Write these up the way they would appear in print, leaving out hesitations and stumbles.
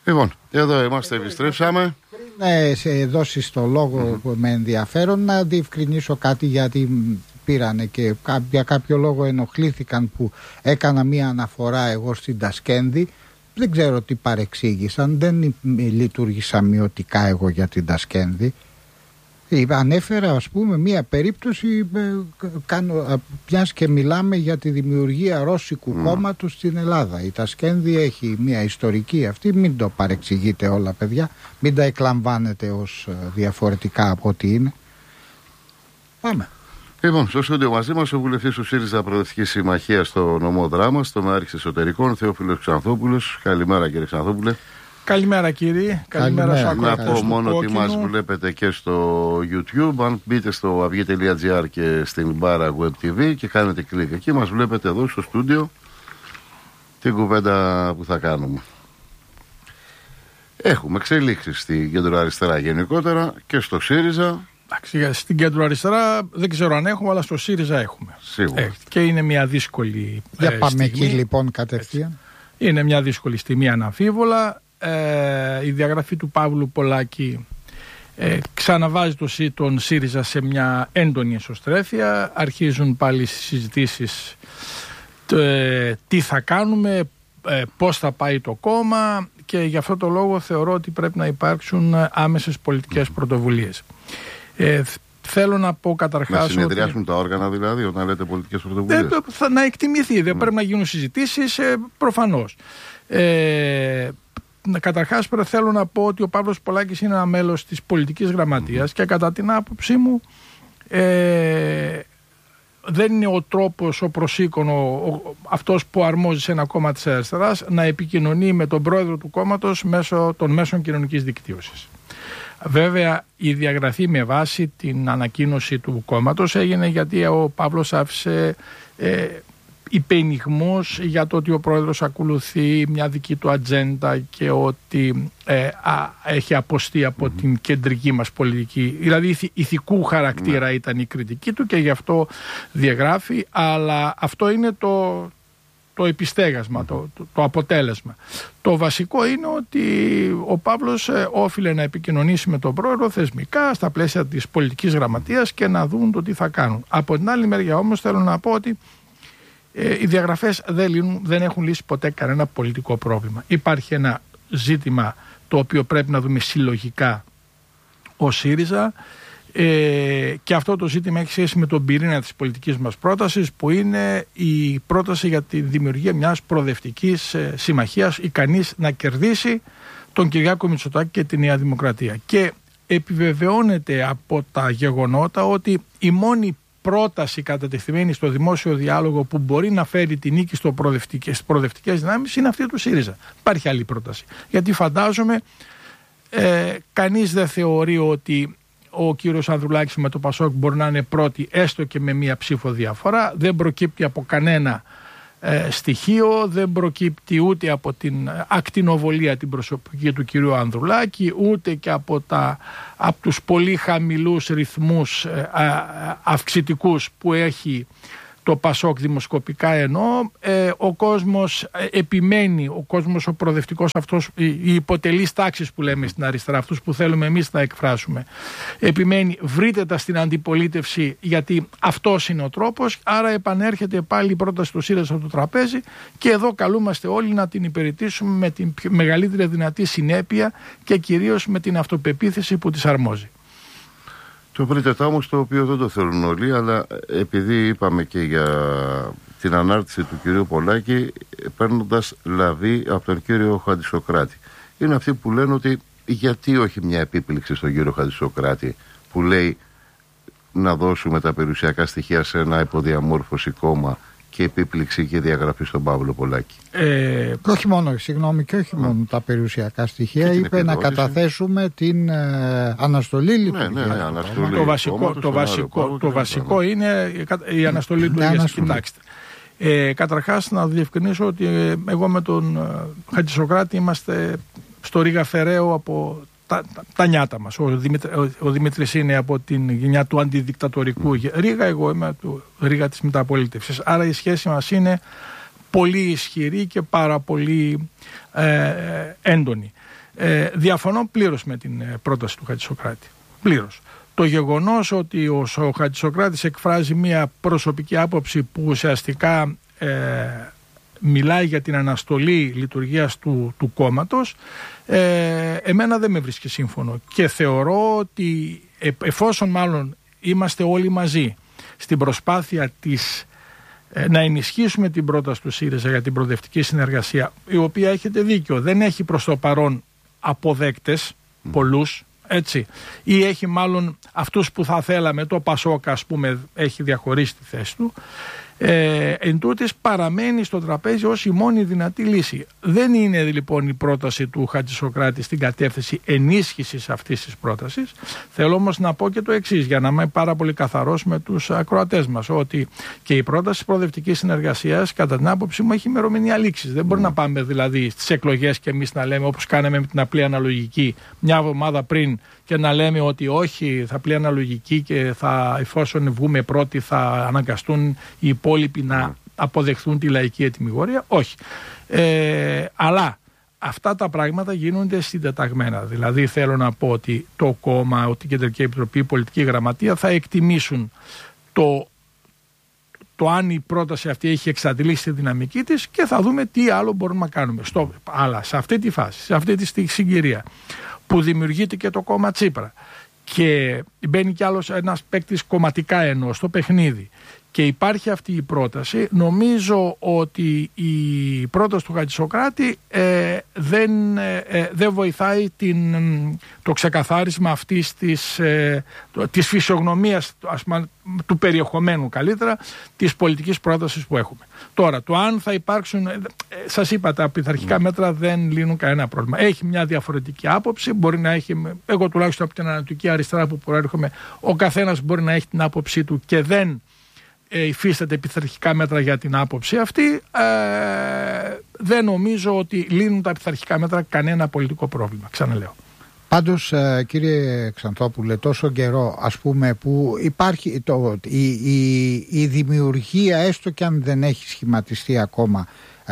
Λοιπόν, εδώ είμαστε, επιστρέψαμε. Σε δώσεις το λόγο που με ενδιαφέρον να διευκρινίσω κάτι, γιατί πήρανε και για κάποιο λόγο ενοχλήθηκαν που έκανα μία αναφορά εγώ στην Τασκένδη. Δεν ξέρω τι παρεξήγησαν, δεν λειτουργήσα μειωτικά εγώ για την Τασκένδη. Ανέφερα ας πούμε μία περίπτωση, μιας και μιλάμε για τη δημιουργία ρώσικου κόμματος στην Ελλάδα. Η Τασκένδη έχει μία ιστορική αυτή, μην το παρεξηγείτε όλα παιδιά, μην τα εκλαμβάνετε ως διαφορετικά από ό,τι είναι. Πάμε. Λοιπόν, στο στούντιο μαζί μας ο βουλευτής του ΣΥΡΙΖΑ Προοδευτική Συμμαχία στο νομό Δράμας, στο Μεάρχης Εσωτερικών, Θεόφιλος Ξανθόπουλος. Καλημέρα κύριε Ξανθόπουλε. Καλημέρα κύριε, καλημέρα στους ακροατές. Να πω μόνο ότι μας βλέπετε και στο YouTube. Αν μπείτε στο αυγή.gr και στην μπάρα Web TV και κάνετε κλικ εκεί, μας βλέπετε εδώ στο στούντιο την κουβέντα που θα κάνουμε. Έχουμε εξελίξεις στην κεντροαριστερά γενικότερα και στο ΣΥΡΙΖΑ. Στην κεντροαριστερά δεν ξέρω αν έχουμε, αλλά στο ΣΥΡΙΖΑ έχουμε. Σίγουρα. Και είναι μια δύσκολη Για πάμε στιγμή. εκεί λοιπόν κατευθείαν. Είναι μια δύσκολη στιγμή αναμφίβολα. Η διαγραφή του Παύλου Πολάκη ξαναβάζει τον ΣΥΡΙΖΑ σε μια έντονη εσωστρέφεια. Αρχίζουν πάλι συζητήσεις τι θα κάνουμε, πώς θα πάει το κόμμα, και γι' αυτό το λόγο θεωρώ ότι πρέπει να υπάρξουν άμεσες πολιτικές πρωτοβουλίες. Θέλω να πω καταρχάς. Να συνεδριάσουν τα όργανα δηλαδή όταν λέτε πολιτικές πρωτοβουλίες. Να εκτιμηθεί, δεν πρέπει να γίνουν συζητήσεις προφανώς. Καταρχάς θέλω να πω ότι ο Παύλος Πολάκης είναι ένα μέλος της πολιτικής γραμματείας και κατά την άποψή μου δεν είναι ο τρόπος, ο προσήκον, αυτός που αρμόζει σε ένα κόμμα της αριστεράς να επικοινωνεί με τον πρόεδρο του κόμματος μέσω των μέσων κοινωνικής δικτύωσης. Βέβαια η διαγραφή με βάση την ανακοίνωση του κόμματος έγινε γιατί ο Παύλος άφησε υπενιγμούς για το ότι ο πρόεδρος ακολουθεί μια δική του ατζέντα και ότι έχει αποστεί από την κεντρική μας πολιτική. Δηλαδή ηθικού χαρακτήρα ήταν η κριτική του και γι' αυτό διαγράφει, αλλά αυτό είναι το επιστέγασμα, το αποτέλεσμα. Το βασικό είναι ότι ο Παύλος όφιλε να επικοινωνήσει με τον πρόεδρο θεσμικά στα πλαίσια της πολιτικής γραμματείας και να δουν το τι θα κάνουν. Από την άλλη μεριά όμως θέλω να πω ότι οι διαγραφές δεν έχουν λύσει ποτέ κανένα πολιτικό πρόβλημα. Υπάρχει ένα ζήτημα το οποίο πρέπει να δούμε συλλογικά ως ΣΥΡΙΖΑ και αυτό το ζήτημα έχει σχέση με τον πυρήνα της πολιτικής μας πρότασης, που είναι η πρόταση για τη δημιουργία μιας προοδευτικής συμμαχίας ικανής να κερδίσει τον Κυριάκο Μητσοτάκη και τη Νέα Δημοκρατία. Και επιβεβαιώνεται από τα γεγονότα ότι η μόνη πρόταση κατατεθειμένη στο δημόσιο διάλογο που μπορεί να φέρει τη νίκη στις προοδευτικές δυνάμεις είναι αυτή του ΣΥΡΙΖΑ. Υπάρχει άλλη πρόταση. Γιατί φαντάζομαι κανείς δεν θεωρεί ότι ο κύριος Ανδρουλάκης με το Πασόκ μπορεί να είναι πρώτη έστω και με μία ψήφο διαφορά. Δεν προκύπτει από κανένα στοιχείο, δεν προκύπτει ούτε από την ακτινοβολία την προσωπική του κυρίου Ανδρουλάκη, ούτε και από τους πολύ χαμηλούς ρυθμούς αυξητικούς που έχει το Πασόκ δημοσκοπικά, ενώ ο κόσμος επιμένει, ο κόσμος ο προοδευτικός αυτός, η υποτελής τάξης που λέμε στην αριστερά, αυτούς που θέλουμε εμείς να εκφράσουμε, επιμένει, βρείτε τα στην αντιπολίτευση γιατί αυτός είναι ο τρόπος, άρα επανέρχεται πάλι η πρόταση του ΣΥΡΙΖΑ στο τραπέζι και εδώ καλούμαστε όλοι να την υπηρετήσουμε με την μεγαλύτερη δυνατή συνέπεια και κυρίως με την αυτοπεποίθηση που της αρμόζει. Το βρείτε όμως, το οποίο δεν το θέλουν όλοι, αλλά επειδή είπαμε και για την ανάρτηση του κυρίου Πολάκη, παίρνοντας λαβή από τον κύριο Χατζησοκράτη. Είναι αυτοί που λένε ότι γιατί όχι μια επίπληξη στον κύριο Χατζησοκράτη που λέει να δώσουμε τα περιουσιακά στοιχεία σε ένα υποδιαμόρφωση κόμμα και επίπληξη και διαγραφή στον Παύλο Πολάκη. Όχι μόνο, συγγνώμη, και όχι μόνο τα περιουσιακά στοιχεία. Είπε να καταθέσουμε την αναστολή λειτουργίας. Το βασικό είναι η αναστολή λειτουργίας. Κοιτάξτε. Καταρχάς να διευκρινίσω ότι εγώ με τον Χατζησοκράτη είμαστε στο Ρήγα Φεραίου από τα νιάτα μας. Ο Δημήτρης είναι από την γενιά του αντιδικτατορικού Ρήγα, εγώ είμαι από το Ρήγα της μεταπολίτευσης. Άρα η σχέση μας είναι πολύ ισχυρή και πάρα πολύ έντονη. Διαφωνώ πλήρως με την πρόταση του Χατζησοκράτη. Πλήρως. Το γεγονός ότι ο Χατζησοκράτης εκφράζει μια προσωπική άποψη που ουσιαστικά μιλάει για την αναστολή λειτουργίας του κόμματος, εμένα δεν με βρίσκει σύμφωνο και θεωρώ ότι εφόσον μάλλον είμαστε όλοι μαζί στην προσπάθεια να ενισχύσουμε την πρόταση του ΣΥΡΙΖΑ για την προοδευτική συνεργασία, η οποία, έχετε δίκιο, δεν έχει προς το παρόν αποδέκτες πολλούς, έτσι, ή έχει μάλλον αυτούς που θα θέλαμε, το ΠΑΣΟΚ ας πούμε έχει διαχωρίσει τη θέση του, εν τούτης παραμένει στο τραπέζι ως η μόνη δυνατή λύση. Δεν είναι λοιπόν η πρόταση του Χατζησοκράτη στην κατεύθυνση ενίσχυσης αυτής της πρότασης. Θέλω όμως να πω και το εξής, για να είμαι πάρα πολύ καθαρός με τους ακροατές μας, ότι και η πρόταση της προοδευτικής συνεργασίας κατά την άποψή μου έχει ημερομηνία λήξης. Δεν μπορεί να πάμε δηλαδή στις εκλογές και εμείς να λέμε, όπως κάναμε με την απλή αναλογική μια εβδομάδα πριν, και να λέμε ότι όχι, θα απλή αναλογική και εφόσον βγούμε πρώτοι θα αναγκαστούν οι υπόλοιποι να αποδεχθούν τη λαϊκή ετυμηγορία. Όχι. Αλλά αυτά τα πράγματα γίνονται συντεταγμένα. Δηλαδή θέλω να πω ότι το κόμμα, ότι η Κεντρική Επιτροπή, η Πολιτική Γραμματεία θα εκτιμήσουν το αν η πρόταση αυτή έχει εξαντλήσει τη δυναμική της και θα δούμε τι άλλο μπορούμε να κάνουμε. Αλλά σε αυτή τη φάση, σε αυτή τη συγκυρία που δημιουργείται και το κόμμα Τσίπρα και μπαίνει κι άλλος ένας παίκτης κομματικά εννοώ στο παιχνίδι και υπάρχει αυτή η πρόταση, νομίζω ότι η πρόταση του Χατζησοκράτη δεν βοηθάει το ξεκαθάρισμα αυτής της φυσιογνωμίας, του περιεχομένου καλύτερα, της πολιτικής πρότασης που έχουμε. Τώρα, το αν θα υπάρξουν, σας είπα, τα πειθαρχικά μέτρα δεν λύνουν κανένα πρόβλημα. Έχει μια διαφορετική άποψη, μπορεί να έχει, εγώ τουλάχιστον από την Ανατολική Αριστερά που προέρχομαι, ο καθένας μπορεί να έχει την άποψή του και δεν υφίσταται πειθαρχικά μέτρα για την άποψη αυτή. Δεν νομίζω ότι λύνουν τα πειθαρχικά μέτρα κανένα πολιτικό πρόβλημα, ξαναλέω. Πάντως, κύριε Ξανθόπουλε, τόσο καιρό ας πούμε που υπάρχει η δημιουργία, έστω και αν δεν έχει σχηματιστεί ακόμα,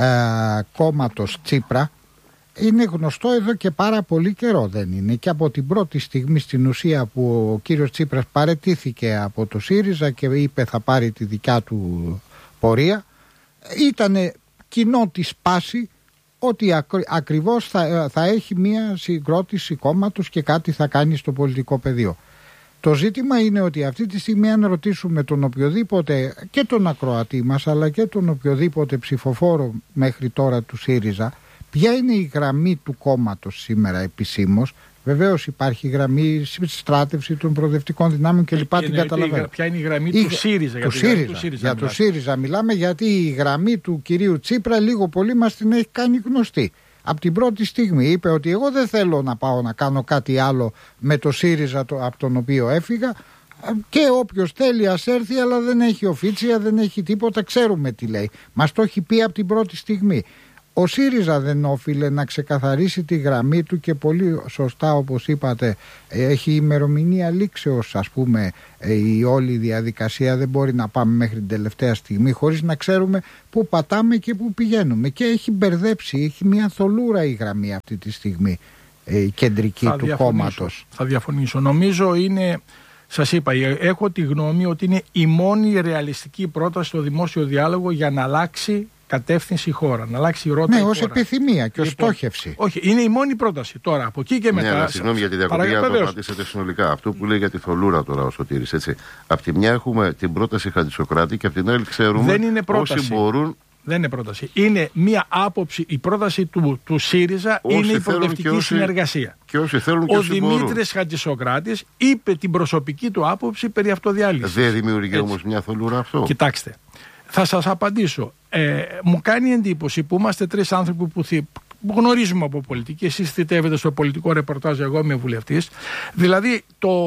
κόμματος Τσίπρα, είναι γνωστό εδώ και πάρα πολύ καιρό, δεν είναι? Και από την πρώτη στιγμή στην ουσία που ο κύριος Τσίπρας παραιτήθηκε από το ΣΥΡΙΖΑ και είπε θα πάρει τη δικιά του πορεία, ήταν κοινό τη πάση ότι ακριβώς θα έχει μία συγκρότηση κόμματος και κάτι θα κάνει στο πολιτικό πεδίο. Το ζήτημα είναι ότι αυτή τη στιγμή, αν ρωτήσουμε τον οποιοδήποτε, και τον ακροατή μας αλλά και τον οποιοδήποτε ψηφοφόρο μέχρι τώρα του ΣΥΡΙΖΑ, ποια είναι η γραμμή του κόμματος σήμερα επισήμως? Βεβαίως υπάρχει γραμμή στράτευση των προοδευτικών δυνάμεων κλπ. Την καταλαβαίνω. Ποια είναι η γραμμή του ΣΥΡΙΖΑ? Για το ΣΥΡΙΖΑ μιλάμε, γιατί η γραμμή του κυρίου Τσίπρα λίγο πολύ μας την έχει κάνει γνωστή. Από την πρώτη στιγμή είπε ότι εγώ δεν θέλω να πάω να κάνω κάτι άλλο με το ΣΥΡΙΖΑ από τον οποίο έφυγα, και όποιος θέλει ας έρθει, αλλά δεν έχει οφίτσια, δεν έχει τίποτα, ξέρουμε τι λέει. Μας το έχει πει από την πρώτη στιγμή. Ο ΣΥΡΙΖΑ δεν όφιλε να ξεκαθαρίσει τη γραμμή του και πολύ σωστά, όπως είπατε, έχει ημερομηνία λήξεως, ας πούμε, η όλη διαδικασία. Δεν μπορεί να πάμε μέχρι την τελευταία στιγμή χωρίς να ξέρουμε πού πατάμε και πού πηγαίνουμε. Και έχει μπερδέψει, έχει μια θολούρα η γραμμή αυτή τη στιγμή, η κεντρική του κόμματος. Θα διαφωνήσω. Νομίζω είναι, σας είπα, έχω τη γνώμη ότι είναι η μόνη ρεαλιστική πρόταση στο δημόσιο διάλογο για να αλλάξει κατεύθυνση η χώρα, να αλλάξει η ρότα. Ναι, ως επιθυμία και ως στόχευση. Όχι, είναι η μόνη πρόταση. Τώρα, από εκεί και μετά. Ναι, συγγνώμη για τη διακοπή, να το απαντήσετε συνολικά. Αυτό που λέει για τη θολούρα τώρα ο Σωτήρης, έτσι. Απ' τη μια έχουμε την πρόταση Χατζησοκράτη και απ' την άλλη ξέρουμε δεν είναι πρόταση. Όσοι μπορούν. Δεν είναι πρόταση. Είναι μία άποψη. Η πρόταση του ΣΥΡΙΖΑ είναι η προοδευτική συνεργασία. Και όσοι θέλουν και ο Δημήτρης Χατζησοκράτης είπε την προσωπική του άποψη περί αυτοδιάλυσης. Δεν δημιουργεί όμως μια θολούρα αυτό? Κοιτάξτε, θα σας απαντήσω. Μου κάνει εντύπωση που είμαστε τρεις άνθρωποι που γνωρίζουμε από πολιτική. Εσείς θητεύετε στο πολιτικό ρεπορτάζ, εγώ είμαι βουλευτής. Δηλαδή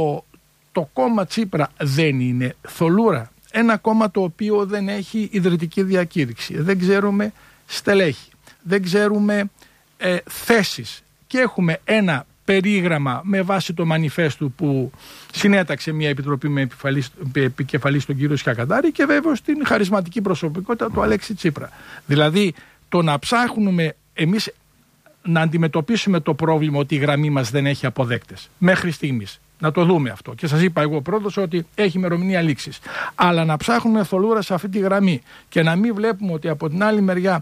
το κόμμα Τσίπρα δεν είναι θολούρα. Ένα κόμμα το οποίο δεν έχει ιδρυτική διακήρυξη. Δεν ξέρουμε στελέχη. Δεν ξέρουμε θέσεις. Και έχουμε ένα περίγραμμα με βάση το μανιφέστο που συνέταξε μια επιτροπή με επικεφαλής τον κύριο Σκακαντάρη και βέβαια την χαρισματική προσωπικότητα του Αλέξη Τσίπρα. Δηλαδή το να ψάχνουμε εμείς να αντιμετωπίσουμε το πρόβλημα ότι η γραμμή μας δεν έχει αποδέκτες μέχρι στιγμής. Να το δούμε αυτό. Και σας είπα εγώ πρώτος ότι έχει ημερομηνία λήξης. Αλλά να ψάχνουμε θολούρα σε αυτή τη γραμμή και να μην βλέπουμε ότι από την άλλη μεριά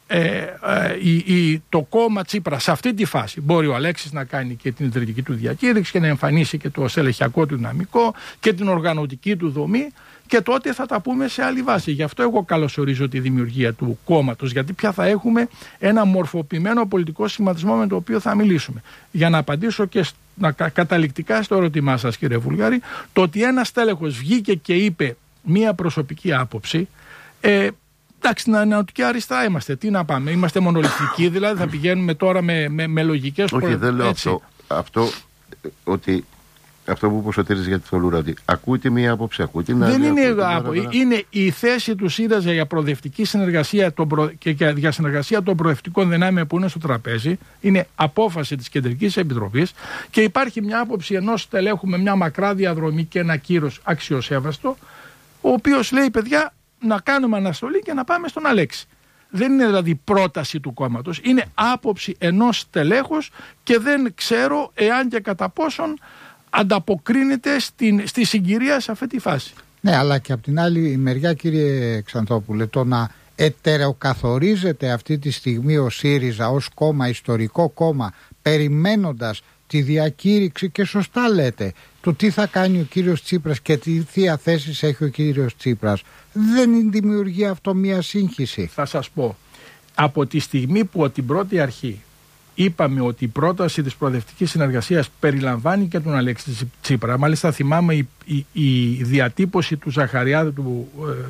το κόμμα Τσίπρα σε αυτή τη φάση μπορεί ο Αλέξης να κάνει και την ιδρυτική του διακήρυξη και να εμφανίσει και το στελεχειακό του δυναμικό και την οργανωτική του δομή, και τότε θα τα πούμε σε άλλη βάση. Γι' αυτό εγώ καλωσορίζω τη δημιουργία του κόμματος, γιατί πια θα έχουμε ένα μορφοποιημένο πολιτικό σχηματισμό με το οποίο θα μιλήσουμε. Για να απαντήσω και καταληκτικά στο ερώτημά σας, κύριε Βουλγαρή, το ότι ένας τέλεχος βγήκε και είπε μία προσωπική άποψη, εντάξει, στην ανανεωτική αριστερά είμαστε. Τι να πάμε, είμαστε μονολυθικοί, δηλαδή θα πηγαίνουμε τώρα με λογικές. Όχι, δεν λέω αυτό, ότι αυτό που προσωτήρεις για τη θολούρα, ότι ακούτε μία άποψη, ακούτε την άλλη. Δεν είναι είναι η θέση του ΣΥΡΙΖΑ για προοδευτική συνεργασία και για συνεργασία των προοδευτικών δυνάμεων που είναι στο τραπέζι. Είναι απόφαση της Κεντρικής Επιτροπής και υπάρχει μια άποψη ενός στελέχου με μια μακρά διαδρομή και ένα κύρος αξιοσέβαστο, ο οποίος λέει, παιδιά, να κάνουμε αναστολή και να πάμε στον Αλέξη. Δεν είναι δηλαδή πρόταση του κόμματος, είναι άποψη ενός στελέχους και δεν ξέρω εάν και κατά πόσον ανταποκρίνεται στη συγκυρία σε αυτή τη φάση. Ναι, αλλά και από την άλλη μεριά, κύριε Ξανθόπουλε, το να ετεροκαθορίζεται αυτή τη στιγμή ο ΣΥΡΙΖΑ ως κόμμα, ιστορικό κόμμα, περιμένοντας τη διακήρυξη, και σωστά λέτε, το τι θα κάνει ο κύριος Τσίπρας και τι θεία θέσεις έχει ο κύριος Τσίπρας, δεν δημιουργεί αυτό μια σύγχυση? Θα σας πω, από τη στιγμή που από την πρώτη αρχή είπαμε ότι η πρόταση της προοδευτικής συνεργασίας περιλαμβάνει και τον Αλέξη Τσίπρα, μάλιστα θυμάμαι η διατύπωση του Ζαχαριάδη,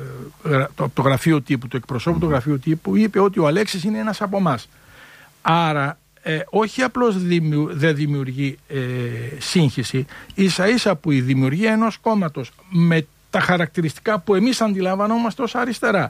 το γραφείο τύπου, του εκπροσώπου του γραφείου τύπου, είπε ότι ο Αλέξης είναι ένας από εμάς. Άρα όχι απλώς δεν δημιουργεί σύγχυση, ίσα ίσα που η δημιουργία ενός κόμματος με τα χαρακτηριστικά που εμείς αντιλαμβανόμαστε ως αριστερά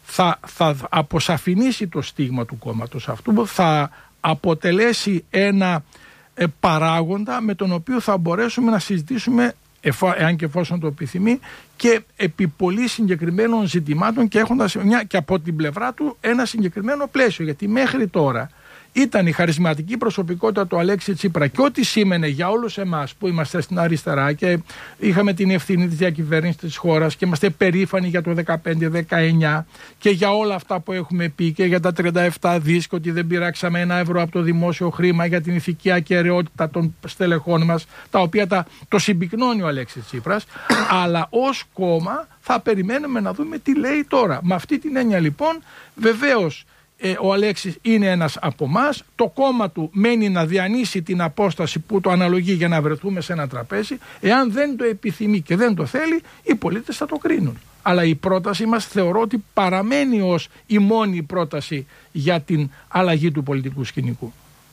θα αποσαφηνίσει το στίγμα του κόμματος αυτού, θα αποτελέσει ένα παράγοντα με τον οποίο θα μπορέσουμε να συζητήσουμε, εάν και εφόσον το επιθυμεί, και επί πολύ συγκεκριμένων ζητημάτων και έχοντας και από την πλευρά του ένα συγκεκριμένο πλαίσιο. Γιατί μέχρι τώρα ήταν η χαρισματική προσωπικότητα του Αλέξη Τσίπρα και ό,τι σήμαινε για όλους εμάς που είμαστε στην αριστερά και είχαμε την ευθύνη της διακυβέρνησης της χώρας και είμαστε περήφανοι για το 15-19 και για όλα αυτά που έχουμε πει και για τα 37 δις και ότι δεν πειράξαμε ένα ευρώ από το δημόσιο χρήμα, για την ηθική ακεραιότητα των στελεχών μας, τα οποία το συμπυκνώνει ο Αλέξης Τσίπρας, αλλά ως κόμμα θα περιμένουμε να δούμε τι λέει τώρα. Με αυτή την έννοια λοιπόν, βεβαίως, ο Αλέξης είναι ένας από εμάς, το κόμμα του μένει να διανύσει την απόσταση που το αναλογεί για να βρεθούμε σε ένα τραπέζι. Εάν δεν το επιθυμεί και δεν το θέλει, οι πολίτες θα το κρίνουν. Αλλά η πρόταση μας θεωρώ ότι παραμένει ως η μόνη πρόταση για την αλλαγή του πολιτικού σκηνικού.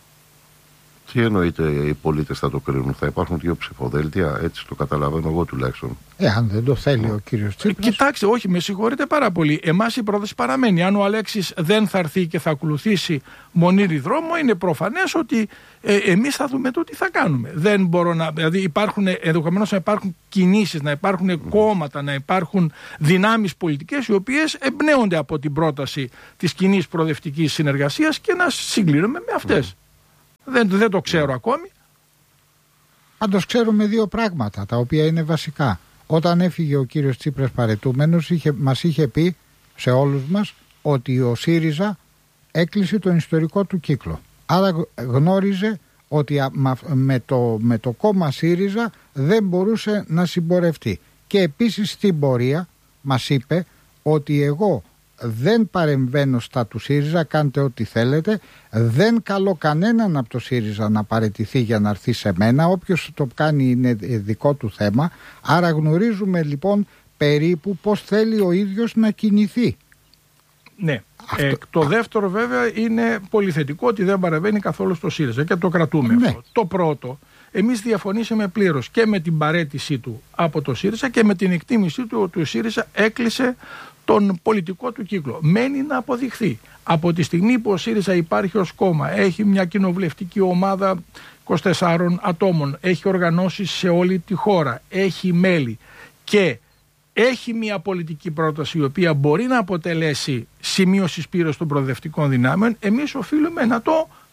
Τι εννοείται οι πολίτες θα το κρίνουν? Θα υπάρχουν δύο ψηφοδέλτια, έτσι το καταλαβαίνω εγώ τουλάχιστον. Αν δεν το θέλει ο κύριος Τσίπρας. Κοιτάξτε, όχι, με συγχωρείτε πάρα πολύ. Εμάς η πρόταση παραμένει. Αν ο Αλέξης δεν θα έρθει και θα ακολουθήσει μονήρη δρόμο, είναι προφανές ότι εμείς θα δούμε το τι θα κάνουμε. Δεν μπορώ να. Δηλαδή, ενδεχομένως να υπάρχουν κινήσεις, να υπάρχουν κόμματα, να υπάρχουν δυνάμεις πολιτικές οι οποίες εμπνέονται από την πρόταση της κοινής προοδευτικής συνεργασίας και να συγκλίνουμε με αυτές. Δεν το ξέρω ακόμη. Πάντως ξέρουμε δύο πράγματα τα οποία είναι βασικά. Όταν έφυγε ο κύριος Τσίπρας παρετούμενος, μας είχε πει σε όλους μας ότι ο ΣΥΡΙΖΑ έκλεισε τον ιστορικό του κύκλο. Άρα γνώριζε ότι με το κόμμα ΣΥΡΙΖΑ δεν μπορούσε να συμπορευτεί. Και επίσης στην πορεία μας είπε ότι εγώ δεν παρεμβαίνω στα του ΣΥΡΙΖΑ, κάντε ό,τι θέλετε, δεν καλώ κανέναν από το ΣΥΡΙΖΑ να παραιτηθεί για να έρθει σε μένα, όποιος το κάνει είναι δικό του θέμα. Άρα γνωρίζουμε λοιπόν περίπου πώς θέλει ο ίδιος να κινηθεί. Ναι. Το δεύτερο βέβαια είναι πολύ θετικό, ότι δεν παρεμβαίνει καθόλου στο ΣΥΡΙΖΑ και το κρατούμε αυτό. Το πρώτο, εμείς διαφωνήσαμε πλήρως και με την παραίτησή του από το ΣΥΡΙΖΑ και με την εκτίμησή του ότι ο ΣΥΡΙΖΑ έκλεισε τον πολιτικό του κύκλο. Μένει να αποδειχθεί. Από τη στιγμή που ο ΣΥΡΙΖΑ υπάρχει ως κόμμα, έχει μια κοινοβουλευτική ομάδα 24 ατόμων, έχει οργανώσεις σε όλη τη χώρα, έχει μέλη και έχει μια πολιτική πρόταση η οποία μπορεί να αποτελέσει σημείο συσπήρωσης των προοδευτικών δυνάμεων, εμείς οφείλουμε να το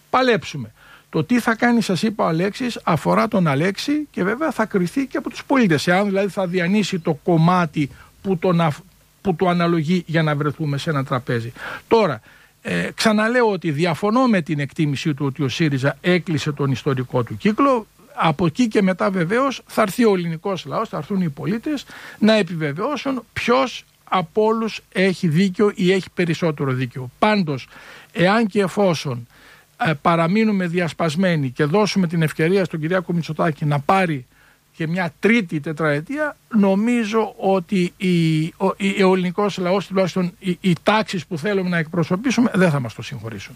παλέψουμε. Το τι θα κάνει, σας είπα, ο Αλέξης αφορά τον Αλέξη και βέβαια θα κριθεί και από τους πολίτες. Εάν δηλαδή θα διανύσει το κομμάτι που το αναλογεί για να βρεθούμε σε ένα τραπέζι. Τώρα, ξαναλέω ότι διαφωνώ με την εκτίμησή του ότι ο ΣΥΡΙΖΑ έκλεισε τον ιστορικό του κύκλο. Από εκεί και μετά βεβαίως θα έρθει ο ελληνικός λαός, θα έρθουν οι πολίτες να επιβεβαιώσουν ποιος από όλους έχει δίκιο ή έχει περισσότερο δίκιο. Πάντως, εάν και εφόσον παραμείνουμε διασπασμένοι και δώσουμε την ευκαιρία στον Κυριάκο Μητσοτάκη να πάρει και μια τρίτη τετραετία, νομίζω ότι ο ελληνικός λαός, τουλάχιστον οι τάξεις που θέλουμε να εκπροσωπήσουμε, δεν θα μας το συγχωρήσουν.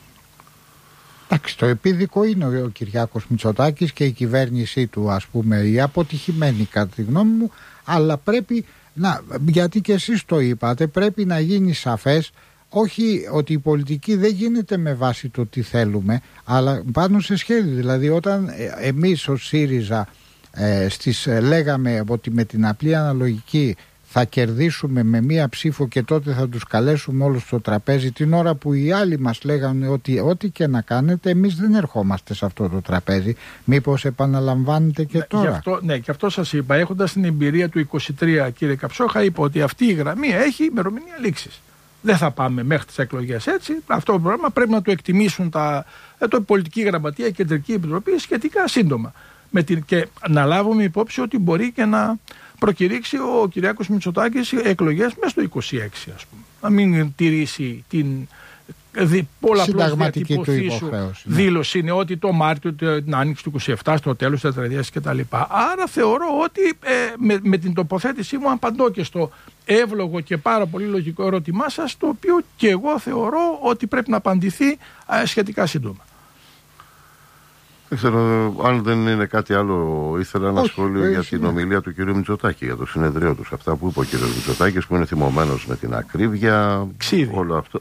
Εντάξει, το επίδικο είναι ο Κυριάκος Μητσοτάκης και η κυβέρνησή του, ας πούμε, η αποτυχημένη κατά τη γνώμη μου, αλλά πρέπει να, γιατί και εσείς το είπατε, πρέπει να γίνει σαφές όχι ότι η πολιτική δεν γίνεται με βάση το τι θέλουμε, αλλά πάνω σε σχέδιο. Δηλαδή όταν εμείς ως ΣΥΡΙΖΑ λέγαμε ότι με την απλή αναλογική θα κερδίσουμε με μία ψήφο και τότε θα τους καλέσουμε όλους στο τραπέζι, την ώρα που οι άλλοι μας λέγανε ότι ό,τι και να κάνετε εμείς δεν ερχόμαστε σε αυτό το τραπέζι, μήπως επαναλαμβάνετε και τώρα? Και αυτό σας είπα, έχοντας την εμπειρία του 23, κύριε Καψόχα, είπα ότι αυτή η γραμμή έχει ημερομηνία λήξης. Δεν θα πάμε μέχρι τις εκλογές έτσι. Αυτό το πρόγραμμα πρέπει να το εκτιμήσουν το πολιτική γραμματεία, η κεντρική επιτροπή σχετικά σύντομα. Και να λάβουμε υπόψη ότι μπορεί και να προκηρύξει ο Κυριάκος Μητσοτάκης εκλογές μέσα στο 26, ας πούμε. Να μην τηρήσει την πολλαπλώς διατυπωθήσου δήλωση, είναι ότι το Μάρτιο, την άνοιξη του 27, στο τέλος της τετραετίας κτλ. Άρα θεωρώ ότι με την τοποθέτησή μου απαντώ και στο εύλογο και πάρα πολύ λογικό ερώτημά σας, το οποίο και εγώ θεωρώ ότι πρέπει να απαντηθεί σχετικά σύντομα. Δεν ξέρω αν δεν είναι κάτι άλλο. Ήθελα ένα σχόλιο για την ομιλία του κ. Μητσοτάκη, για το συνεδριό του. Αυτά που είπε ο κ. Μητσοτάκης, που είναι θυμωμένος με την ακρίβεια. Ξύδι. Όλο αυτό.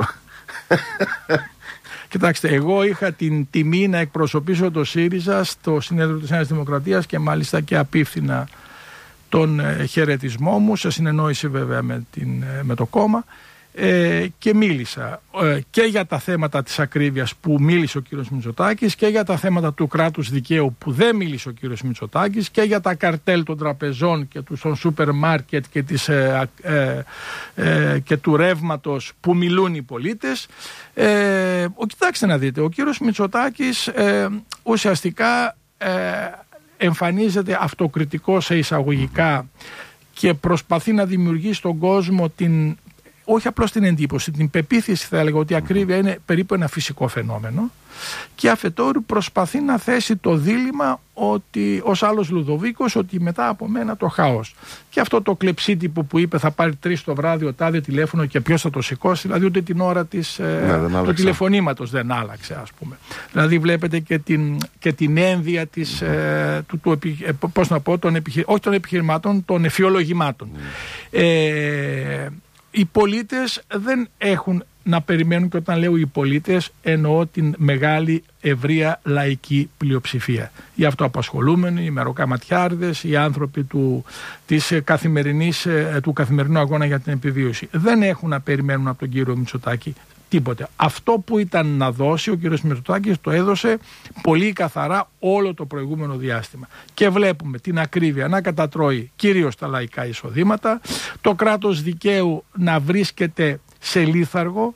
Κοιτάξτε, εγώ είχα την τιμή να εκπροσωπήσω το ΣΥΡΙΖΑ στο συνέδριο της Νέας Δημοκρατίας και μάλιστα και απίφθηνα τον χαιρετισμό μου, σε συνεννόηση βέβαια με το κόμμα, και μίλησα και για τα θέματα της ακρίβειας που μίλησε ο κύριος Μητσοτάκης και για τα θέματα του κράτους δικαίου που δεν μίλησε ο κύριος Μητσοτάκης και για τα καρτέλ των τραπεζών και των σούπερ μάρκετ και του ρεύματος που μιλούν οι πολίτες. Κοιτάξτε να δείτε, ο κύριος Μητσοτάκης ουσιαστικά εμφανίζεται αυτοκριτικό σε εισαγωγικά και προσπαθεί να δημιουργήσει στον κόσμο όχι απλώς την εντύπωση, την πεποίθηση, θα έλεγα, ότι η ακρίβεια είναι περίπου ένα φυσικό φαινόμενο, και αφετέρου προσπαθεί να θέσει το δίλημμα ότι ως άλλος Λουδοβίκος, ότι μετά από μένα το χάος. Και αυτό το κλεψίτυπο που είπε θα πάρει 3 το βράδυ ο τάδε τηλέφωνο και ποιος θα το σηκώσει, δηλαδή ούτε την ώρα του τηλεφωνήματος δεν άλλαξε, ας πούμε. Δηλαδή βλέπετε και την ένδυα όχι των επιχειρημάτων, των εφιολογημάτων. Οι πολίτες δεν έχουν να περιμένουν, και όταν λέω οι πολίτες εννοώ την μεγάλη ευρεία λαϊκή πλειοψηφία. Οι αυτοαπασχολούμενοι, οι μεροκαματιάρδες, οι άνθρωποι του καθημερινού αγώνα για την επιβίωση. Δεν έχουν να περιμένουν από τον κύριο Μητσοτάκη τίποτε. Αυτό που ήταν να δώσει ο κύριος Μητσοτάκης το έδωσε πολύ καθαρά όλο το προηγούμενο διάστημα. Και βλέπουμε την ακρίβεια να κατατρώει κυρίως τα λαϊκά εισοδήματα, το κράτος δικαίου να βρίσκεται σε λίθαργο,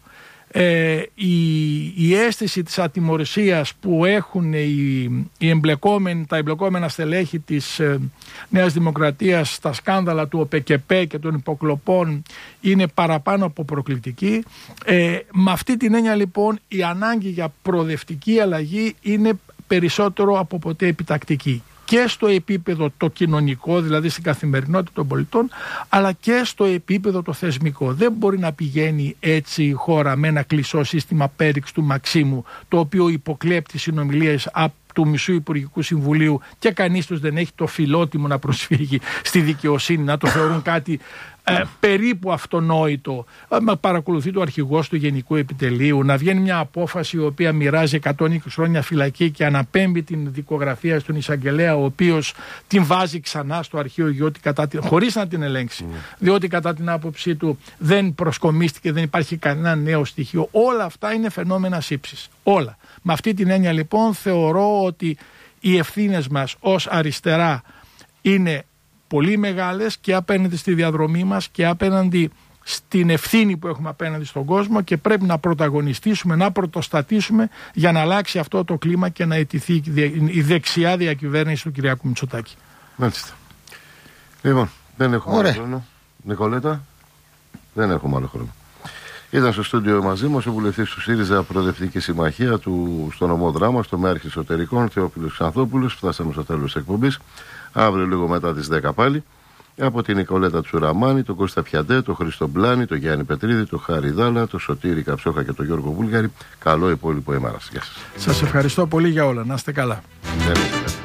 η αίσθηση της ατιμωρησίας που έχουν τα εμπλεκόμενα στελέχη της Νέας Δημοκρατίας στα σκάνδαλα του ΟΠΕΚΕΠΕ και των υποκλοπών είναι παραπάνω από προκλητική. Με αυτή την έννοια λοιπόν η ανάγκη για προοδευτική αλλαγή είναι περισσότερο από ποτέ επιτακτική. Και στο επίπεδο το κοινωνικό, δηλαδή στην καθημερινότητα των πολιτών, αλλά και στο επίπεδο το θεσμικό. Δεν μπορεί να πηγαίνει έτσι η χώρα με ένα κλεισό σύστημα πέριξ του Μαξίμου, το οποίο υποκλέπτει συνομιλίες του μισού Υπουργικού Συμβουλίου και κανείς τους δεν έχει το φιλότιμο να προσφύγει στη δικαιοσύνη, να το θεωρούν κάτι περίπου αυτονόητο, παρακολουθεί το αρχηγός του Γενικού Επιτελείου, να βγαίνει μια απόφαση η οποία μοιράζει 120 χρόνια φυλακή και αναπέμπει την δικογραφία στον εισαγγελέα, ο οποίος την βάζει ξανά στο αρχείο χωρίς να την ελέγξει, διότι κατά την άποψή του δεν προσκομίστηκε, δεν υπάρχει κανένα νέο στοιχείο. Όλα αυτά είναι φαινόμενα σύψης. Όλα. Με αυτή την έννοια λοιπόν θεωρώ ότι οι ευθύνες μας ως αριστερά είναι πολύ μεγάλες και απέναντι στη διαδρομή μας και απέναντι στην ευθύνη που έχουμε απέναντι στον κόσμο, και πρέπει να πρωταγωνιστήσουμε, να πρωτοστατήσουμε για να αλλάξει αυτό το κλίμα και να αιτηθεί η δεξιά διακυβέρνηση του Κυριάκου Μητσοτάκη. Μάλιστα. Λοιπόν, δεν έχουμε άλλο χρόνο. Νικολέτα, δεν έχουμε άλλο χρόνο. Ήταν στο στούντιο μαζί μας ο βουλευτής του ΣΥΡΙΖΑ Προοδευτική Συμμαχία στο νομό Δράμα, στο Μέρχη Εσωτερικών, Θεόφιλος Ξανθόπουλος. Φτάσαμε στο τέλος της εκπομπής. Αύριο λίγο μετά τις 10 πάλι. Από την Νικολέτα Τσουραμάνη, τον Κώστα Πιαντέ, τον Χρήστο Μπλάνη, τον Γιάννη Πετρίδη, τον Χάρη Δάλα, τον Σωτήρη Καψόχα και τον Γιώργο Βούλγαρη. Καλό υπόλοιπο ημέρα. Γεια σας. Σας ευχαριστώ πολύ για όλα. Να είστε καλά.